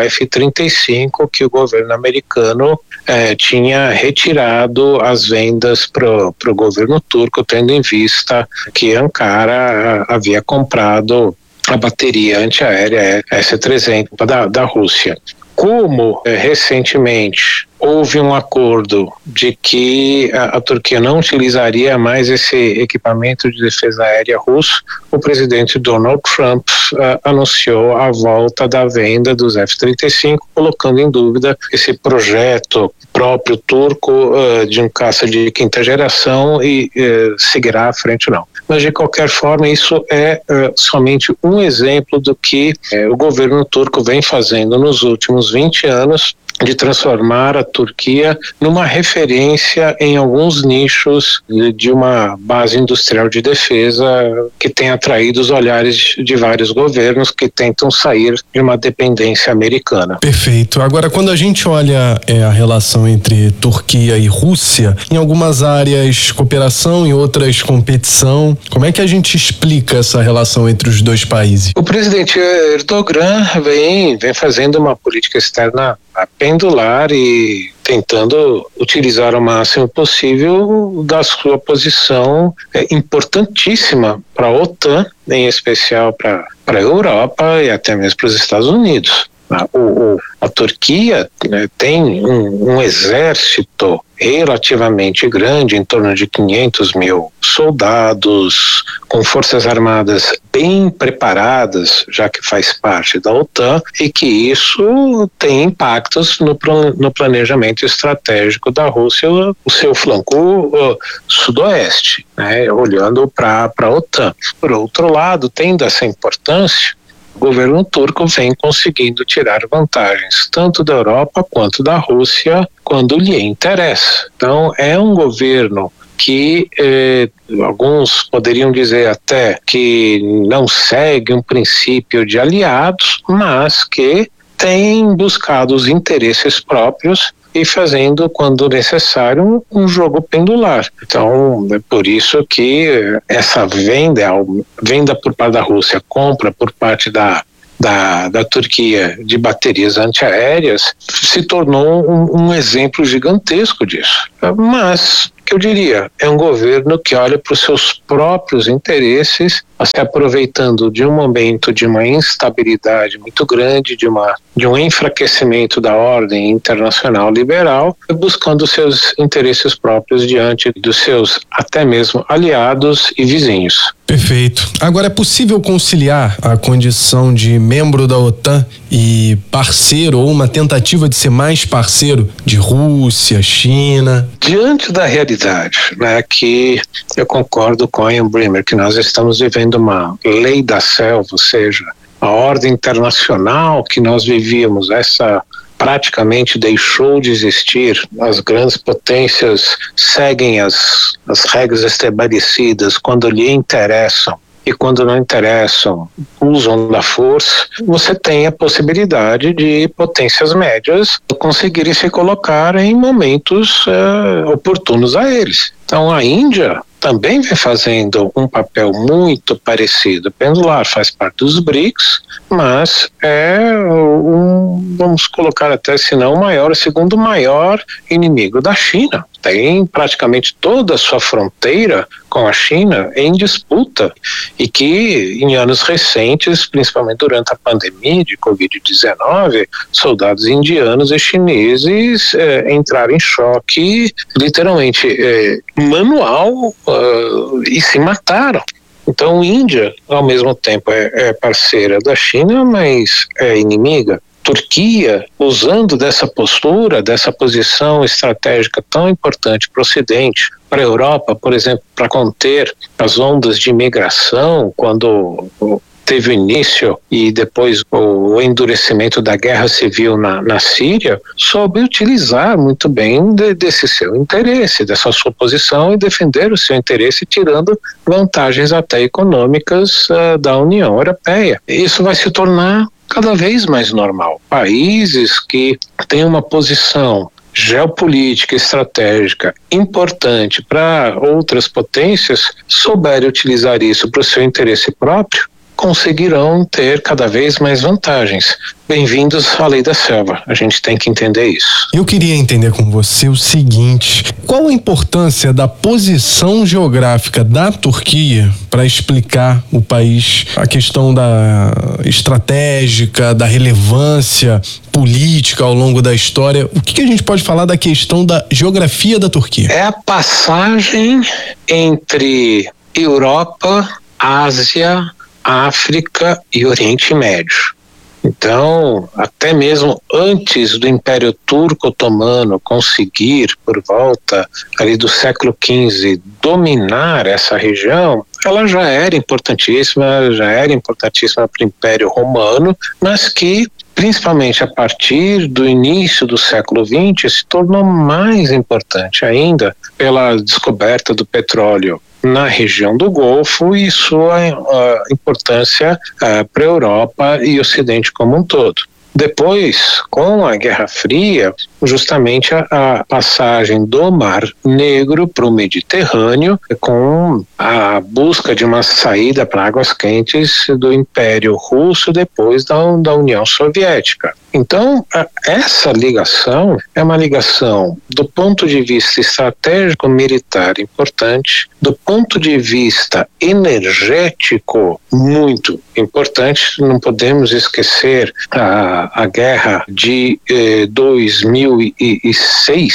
F-35 que o governo americano tinha retirado as vendas para o governo turco, tendo em vista que Ankara havia comprado a bateria antiaérea S-300 da Rússia. Como recentemente houve um acordo de que a Turquia não utilizaria mais esse equipamento de defesa aérea russo, o presidente Donald Trump anunciou a volta da venda dos F-35, colocando em dúvida esse projeto próprio turco de um caça de quinta geração e seguirá à frente ou não. Mas, de qualquer forma, isso é somente um exemplo do que o governo turco vem fazendo nos últimos 20 anos, de transformar a Turquia numa referência em alguns nichos de uma base industrial de defesa que tem atraído os olhares de vários governos que tentam sair de uma dependência americana. Perfeito. Agora, quando a gente olha a relação entre Turquia e Rússia, em algumas áreas cooperação, em outras competição, como é que a gente explica essa relação entre os dois países? O presidente Erdogan vem fazendo uma política externa pendular e tentando utilizar o máximo possível da sua posição importantíssima para a OTAN, em especial para a Europa e até mesmo para os Estados Unidos. A Turquia, né, tem um exército relativamente grande, em torno de 500 mil soldados, com forças armadas bem preparadas, já que faz parte da OTAN, e que isso tem impactos no planejamento estratégico da Rússia, o seu flanco sudoeste, né, olhando para a OTAN. Por outro lado, tendo essa importância, o governo turco vem conseguindo tirar vantagens tanto da Europa quanto da Rússia quando lhe interessa. Então, é um governo que alguns poderiam dizer até que não segue um princípio de aliados, mas que tem buscado os interesses próprios e fazendo, quando necessário, um jogo pendular. Então, é por isso que essa venda por parte da Rússia, compra por parte da Turquia de baterias antiaéreas, se tornou um exemplo gigantesco disso. Mas, que eu diria, é um governo que olha para os seus próprios interesses, se aproveitando de um momento de uma instabilidade muito grande, de um enfraquecimento da ordem internacional liberal, buscando seus interesses próprios diante dos seus até mesmo aliados e vizinhos. Perfeito. Agora, é possível conciliar a condição de membro da OTAN e parceiro, ou uma tentativa de ser mais parceiro de Rússia, China? Diante da realidade, né, que eu concordo com Ian Bremmer, que nós estamos vivendo uma lei da selva, ou seja, a ordem internacional que nós vivíamos, essa praticamente deixou de existir. As grandes potências seguem as regras estabelecidas quando lhe interessam, e quando não interessam, usam da força. Você tem a possibilidade de potências médias conseguirem se colocar em momentos oportunos a eles. Então a Índia também vem fazendo um papel muito parecido. Pendular faz parte dos BRICS, mas vamos colocar até, se não o segundo maior inimigo da China. Tem praticamente toda a sua fronteira com a China em disputa, e que em anos recentes, principalmente durante a pandemia de Covid-19, soldados indianos e chineses entraram em choque literalmente manual e se mataram. Então, a Índia, ao mesmo tempo, é parceira da China, mas é inimiga. Turquia, usando dessa postura, dessa posição estratégica tão importante para o Ocidente, para a Europa, por exemplo, para conter as ondas de imigração, quando teve o início e depois o endurecimento da guerra civil na Síria, soube utilizar muito bem desse seu interesse, dessa sua posição, e defender o seu interesse, tirando vantagens até econômicas da União Europeia. Isso vai se tornar cada vez mais normal. Países que têm uma posição geopolítica, estratégica importante para outras potências, souberem utilizar isso para o seu interesse próprio, conseguirão ter cada vez mais vantagens. Bem-vindos à lei da selva, a gente tem que entender isso. Eu queria entender com você o seguinte: qual a importância da posição geográfica da Turquia para explicar o país, a questão da estratégica, da relevância política ao longo da história? O que a gente pode falar da questão da geografia da Turquia? É a passagem entre Europa, Ásia, África e Oriente Médio. Então, até mesmo antes do Império Turco Otomano conseguir, por volta ali do século XV, dominar essa região, ela já era importantíssima para o Império Romano, mas que, principalmente a partir do início do século XX, se tornou mais importante ainda pela descoberta do petróleo na região do Golfo e sua importância para a Europa e o Ocidente como um todo. Depois, com a Guerra Fria, justamente a passagem do Mar Negro para o Mediterrâneo, com a busca de uma saída para águas quentes do Império Russo depois da União Soviética. Então, essa ligação é uma ligação do ponto de vista estratégico militar importante, do ponto de vista energético muito importante. Não podemos esquecer a a guerra de 2006,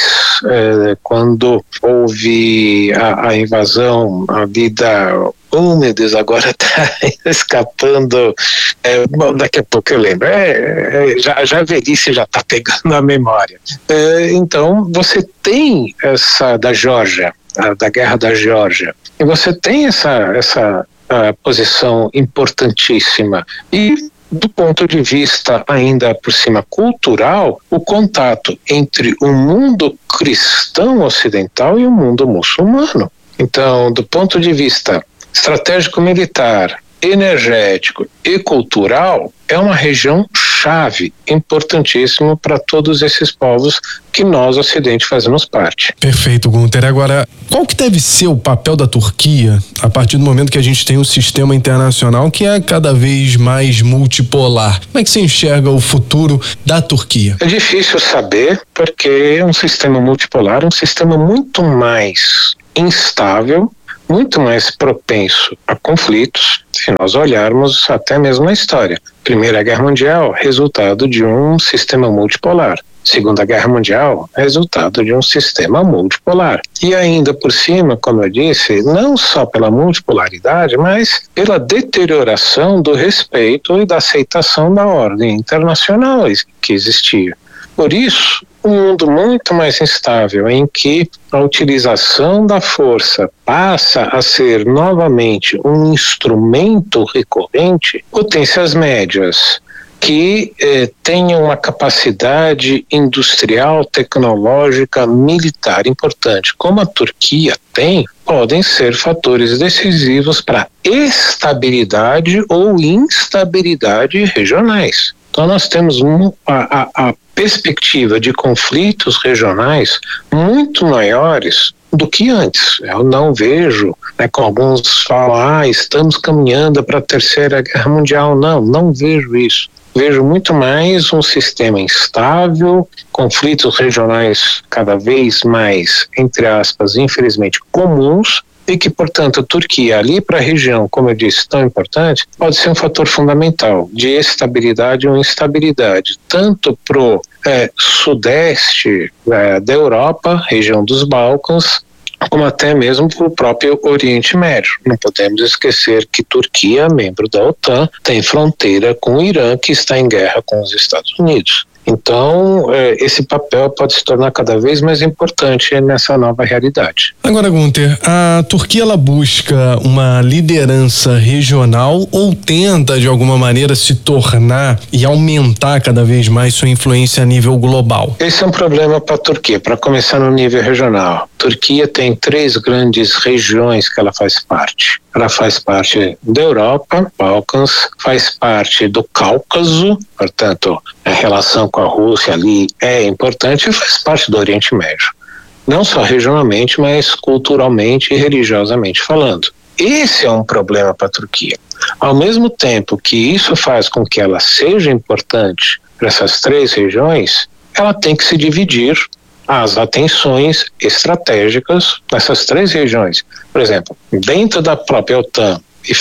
quando houve a invasão ali meu Deus, agora está escapando. Bom, daqui a pouco eu lembro. Já a velhice já está pegando a memória. Então, você tem essa da Geórgia, da Guerra da Geórgia, e você tem essa posição importantíssima. E, do ponto de vista ainda por cima cultural, o contato entre o mundo cristão ocidental e o mundo muçulmano. Então, do ponto de vista estratégico militar, energético e cultural, é uma região chave, importantíssima para todos esses povos que nós, Ocidente, fazemos parte. Perfeito, Gunter. Agora, qual que deve ser o papel da Turquia a partir do momento que a gente tem um sistema internacional que é cada vez mais multipolar? Como é que você enxerga o futuro da Turquia? É difícil saber, porque um sistema multipolar é um sistema muito mais instável, muito mais propenso a conflitos, se nós olharmos até mesmo na história. Primeira Guerra Mundial, resultado de um sistema multipolar. Segunda Guerra Mundial, resultado de um sistema multipolar. E ainda por cima, como eu disse, não só pela multipolaridade, mas pela deterioração do respeito e da aceitação da ordem internacional que existia. Por isso, um mundo muito mais instável, em que a utilização da força passa a ser novamente um instrumento recorrente, potências médias que tenham uma capacidade industrial, tecnológica, militar importante, como a Turquia tem, podem ser fatores decisivos para estabilidade ou instabilidade regionais. Então nós temos a perspectiva de conflitos regionais muito maiores do que antes. Eu não vejo, como alguns falam, estamos caminhando para a Terceira Guerra Mundial. Não vejo isso. Vejo muito mais um sistema instável, conflitos regionais cada vez mais, entre aspas, infelizmente comuns, e que, portanto, a Turquia, ali para a região, como eu disse, tão importante, pode ser um fator fundamental de estabilidade ou instabilidade, tanto para o sudeste da Europa, região dos Balcãs, como até mesmo para o próprio Oriente Médio. Não podemos esquecer que Turquia, membro da OTAN, tem fronteira com o Irã, que está em guerra com os Estados Unidos. Então, esse papel pode se tornar cada vez mais importante nessa nova realidade. Agora, Gunter, a Turquia ela busca uma liderança regional ou tenta, de alguma maneira, se tornar e aumentar cada vez mais sua influência a nível global? Esse é um problema para a Turquia, para começar no nível regional. A Turquia tem 3 grandes regiões que ela faz parte. Ela faz parte da Europa, Balcãs, faz parte do Cáucaso, portanto, a relação com a Rússia ali é importante, e faz parte do Oriente Médio. Não só regionalmente, mas culturalmente e religiosamente falando. Esse é um problema para a Turquia. Ao mesmo tempo que isso faz com que ela seja importante para essas 3 regiões, ela tem que se dividir as atenções estratégicas nessas 3 regiões. Por exemplo, dentro da própria OTAN,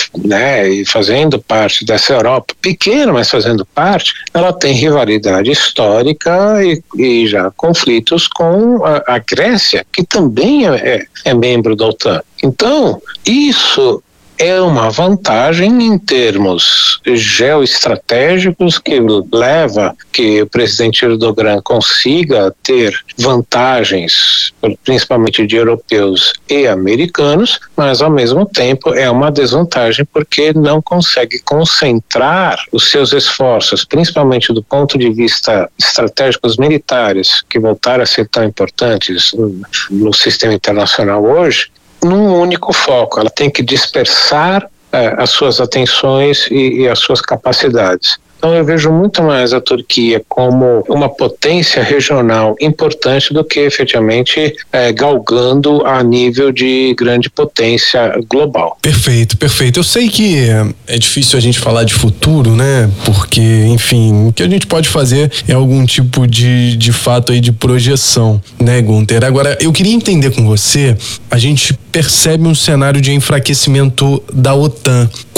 e fazendo parte dessa Europa pequena, mas fazendo parte, ela tem rivalidade histórica e já conflitos com a Grécia, que também é membro da OTAN. Então, isso é uma vantagem em termos geoestratégicos que leva que o presidente Erdogan consiga ter vantagens, principalmente de europeus e americanos, mas ao mesmo tempo é uma desvantagem porque não consegue concentrar os seus esforços, principalmente do ponto de vista estratégicos militares, que voltaram a ser tão importantes no sistema internacional hoje, num único foco. Ela tem que dispersar as suas atenções e as suas capacidades. Então eu vejo muito mais a Turquia como uma potência regional importante do que efetivamente galgando a nível de grande potência global. Perfeito, perfeito. Eu sei que é difícil a gente falar de futuro, né? Porque, enfim, o que a gente pode fazer é algum tipo de fato aí de projeção, né, Gunter? Agora, eu queria entender com você, a gente percebe um cenário de enfraquecimento da OTAN. Como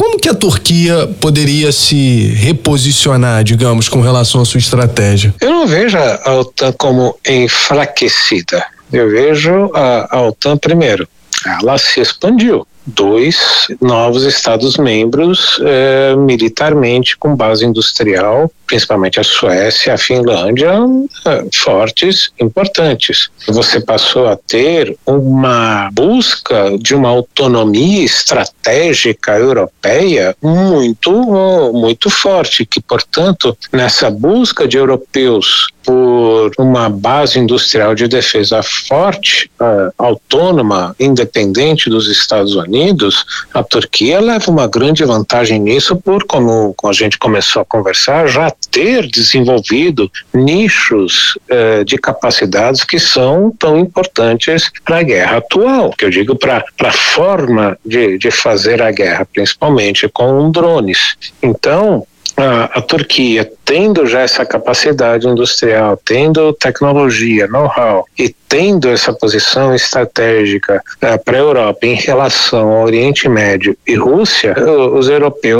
Como que a Turquia poderia se reposicionar, digamos, com relação à sua estratégia? Eu não vejo a OTAN como enfraquecida. Eu vejo a OTAN, primeiro, ela se expandiu. 2 novos Estados-membros militarmente com base industrial, principalmente a Suécia, a Finlândia, fortes, importantes. Você passou a ter uma busca de uma autonomia estratégica europeia muito forte, que, portanto, nessa busca de europeus por uma base industrial de defesa forte, autônoma, independente dos Estados Unidos, a Turquia leva uma grande vantagem nisso por, como a gente começou a conversar, já ter desenvolvido nichos de capacidades que são tão importantes para a guerra atual, que eu digo para a forma de fazer a guerra, principalmente com drones. Então, a Turquia, tendo já essa capacidade industrial, tendo tecnologia, know-how e tendo essa posição estratégica para a Europa em relação ao Oriente Médio e Rússia, os europeus